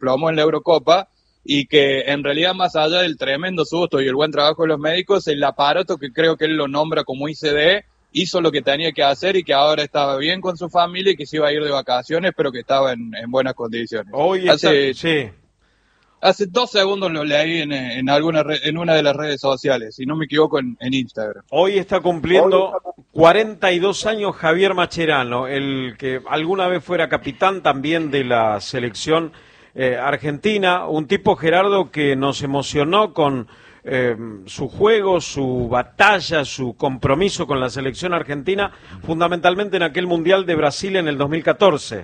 desplomó en la Eurocopa, y que en realidad, más allá del tremendo susto y el buen trabajo de los médicos, el aparato, que creo que él lo nombra como ICD, hizo lo que tenía que hacer y que ahora estaba bien con su familia y que se iba a ir de vacaciones, pero que estaba en buenas condiciones. Hoy Hace 2 segundos lo leí en una de las redes sociales, si no me equivoco, en Instagram. Hoy está cumpliendo 42 años Javier Mascherano, el que alguna vez fuera capitán también de la selección argentina, un tipo, Gerardo, que nos emocionó con su juego, su batalla, su compromiso con la selección argentina, fundamentalmente en aquel Mundial de Brasil en el 2014.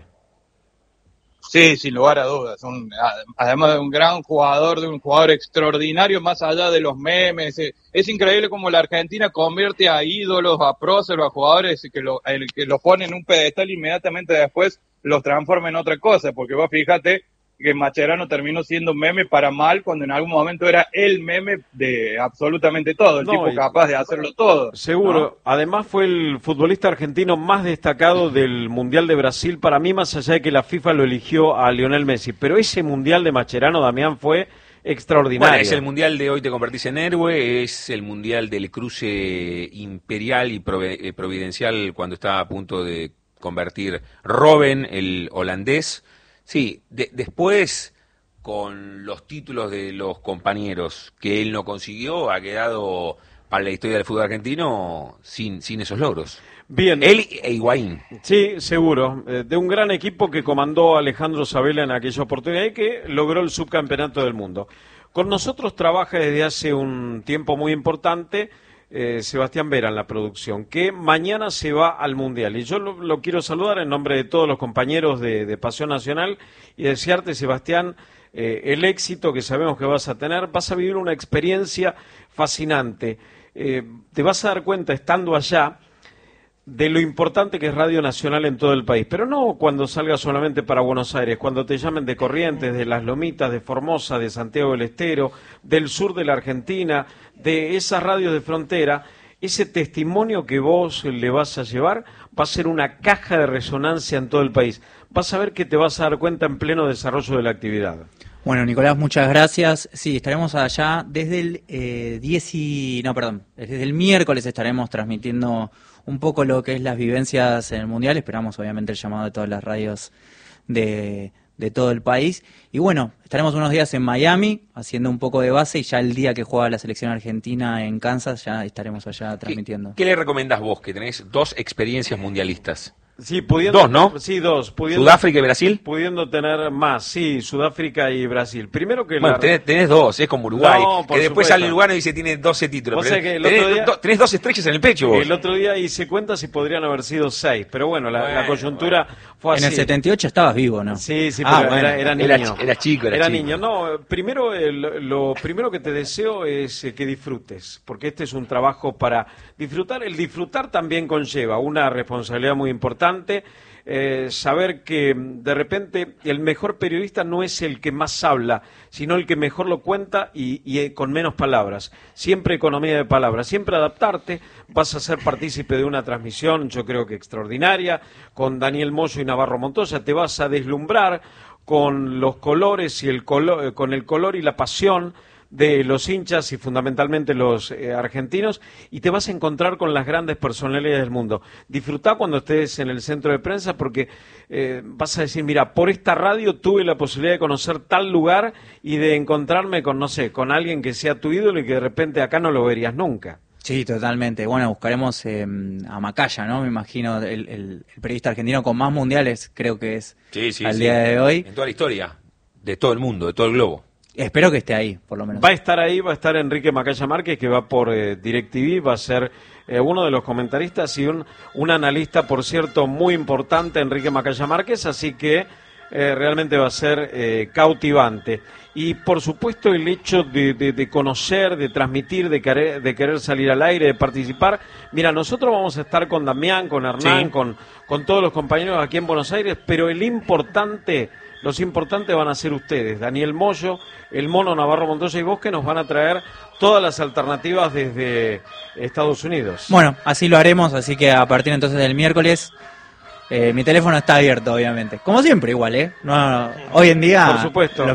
Sí, sin lugar a dudas. Además de un gran jugador, de un jugador extraordinario, más allá de los memes. Es increíble cómo la Argentina convierte a ídolos, a próceros, a jugadores que los ponen en un pedestal, inmediatamente después los transforma en otra cosa. Porque vos fíjate que Mascherano terminó siendo meme para mal, cuando en algún momento era el meme de absolutamente todo, el tipo capaz de hacerlo todo. Seguro, ¿no? Además fue el futbolista argentino más destacado del Mundial de Brasil, para mí, más allá de que la FIFA lo eligió a Lionel Messi, pero ese Mundial de Mascherano, Damián, fue extraordinario. Bueno, es el Mundial de Hoy te convertís en héroe, es el Mundial del cruce imperial y providencial cuando está a punto de convertir Robben, el holandés. Sí, después, con los títulos de los compañeros que él no consiguió, ha quedado para la historia del fútbol argentino sin esos logros. Bien. Él e Higuaín. Sí, seguro. De un gran equipo que comandó Alejandro Sabella en aquella oportunidad y que logró el subcampeonato del mundo. Con nosotros trabaja desde hace un tiempo muy importante Sebastián Vera en la producción, que mañana se va al Mundial. Y yo lo quiero saludar en nombre de todos los compañeros de Pasión Nacional y desearte, Sebastián, el éxito que sabemos que vas a tener. Vas a vivir una experiencia fascinante. Te vas a dar cuenta, estando allá, de lo importante que es Radio Nacional en todo el país, pero no cuando salgas solamente para Buenos Aires, cuando te llamen de Corrientes, de Las Lomitas, de Formosa, de Santiago del Estero, del sur de la Argentina, de esas radios de frontera. Ese testimonio que vos le vas a llevar va a ser una caja de resonancia en todo el país. Vas a ver que te vas a dar cuenta en pleno desarrollo de la actividad. Bueno, Nicolás, muchas gracias. Sí, estaremos allá desde el desde el miércoles estaremos transmitiendo un poco lo que es las vivencias en el Mundial. Esperamos obviamente el llamado de todas las radios de todo el país. Y bueno, estaremos unos días en Miami haciendo un poco de base, y ya el día que juega la selección argentina en Kansas ya estaremos allá transmitiendo. ¿Qué le recomendás vos, que tenés 2 experiencias mundialistas? Sí, pudiendo, 2, ¿no? Sí, 2. ¿Sudáfrica y Brasil? Pudiendo tener más, sí, Sudáfrica y Brasil. Primero que bueno, tenés 2, es como Uruguay, no, que después supuesto. sale el uruguayo y dice tiene 12 títulos. O sea que el otro día, tenés 2 estrellas en el pecho vos. El otro día hice cuentas y podrían haber sido 6, pero bueno, la coyuntura fue así. En el 78 estabas vivo, ¿no? Sí, pero bueno. era niño. Era chico. Era niño. No, primero, lo primero que te deseo es que disfrutes, porque este es un trabajo para disfrutar. El disfrutar también conlleva una responsabilidad muy importante. Saber que de repente el mejor periodista no es el que más habla, sino el que mejor lo cuenta y con menos palabras. Siempre economía de palabras, siempre adaptarte. Vas a ser partícipe de una transmisión, yo creo que extraordinaria, con Daniel Moyo y Navarro Montoya. Te vas a deslumbrar con los colores y con el color y la pasión de los hinchas y fundamentalmente los argentinos, y te vas a encontrar con las grandes personalidades del mundo. Disfrutá cuando estés en el centro de prensa, porque vas a decir, mira, por esta radio tuve la posibilidad de conocer tal lugar y de encontrarme con, no sé, con alguien que sea tu ídolo y que de repente acá no lo verías nunca. Sí, totalmente. Bueno, buscaremos a Macaya, ¿no? Me imagino, el periodista argentino con más mundiales, creo que es al día de hoy. En toda la historia, de todo el mundo, de todo el globo. Espero que esté ahí, por lo menos. Va a estar ahí, va a estar Enrique Macaya Márquez, que va por DirecTV, va a ser uno de los comentaristas y un analista, por cierto, muy importante, Enrique Macaya Márquez, así que realmente va a ser cautivante. Y por supuesto el hecho de conocer, de transmitir, de querer salir al aire, de participar. Mira, nosotros vamos a estar con Damián, con Hernán, sí, con todos los compañeros aquí en Buenos Aires, pero los importantes van a ser ustedes, Daniel Moyo, el Mono Navarro Montoya y vos, que nos van a traer todas las alternativas desde Estados Unidos. Bueno, así lo haremos, así que a partir entonces del miércoles Mi teléfono está abierto, obviamente. Como siempre, igual, ¿eh? No, hoy en día, por supuesto.